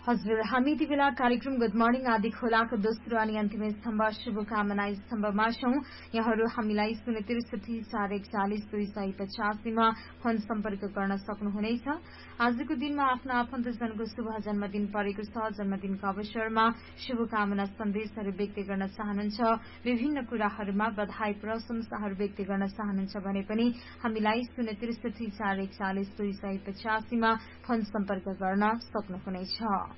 हजुर, हामी यति बेला कार्यक्रम गुड मर्निङ आदि खोलाको दोस्रो अनि अन्तिम स्तम्भ शुभकामना स्तम्भमा छौं। यहाँहरू हामीलाई 063 मा फोन सम्पर्क गर्न सक्नुहुनेछ। आजको दिनमा आफ्ना आफन्तजनको शुभ जन्मदिन परेको छ। जन्मदिनको अवसरमा शुभकामना सन्देशहरू व्यक्त गर्न चाहनुहुन्छ, विभिन्न कुराहरूमा बधाई प्रशंसाहरू व्यक्त गर्न चाहनुहुन्छ भने पनि हामीलाई 063 441 285 मा फोन सम्पर्क गर्न सक्नुहुनेछ।